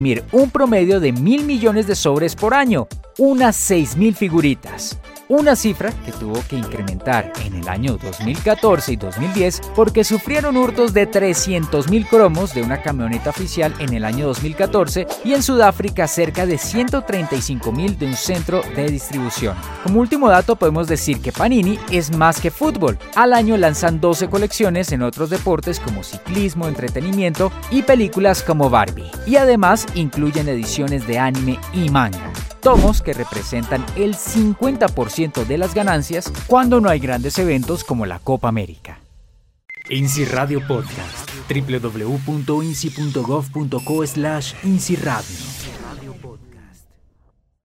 un promedio de 1.000 millones de sobres por año, unas 6.000 figuritas. Una cifra que tuvo que incrementar en el año 2014 y 2010 porque sufrieron hurtos de 300.000 cromos de una camioneta oficial en el año 2014 y en Sudáfrica cerca de 135.000 de un centro de distribución. Como último dato podemos decir que Panini es más que fútbol. Al año lanzan 12 colecciones en otros deportes como ciclismo, entretenimiento y películas como Barbie. Y además incluyen ediciones de anime y manga. Tomos que representan el 50% de las ganancias cuando no hay grandes eventos como la Copa América. INSI Radio Podcast, www.insi.gov.co/INSI Radio.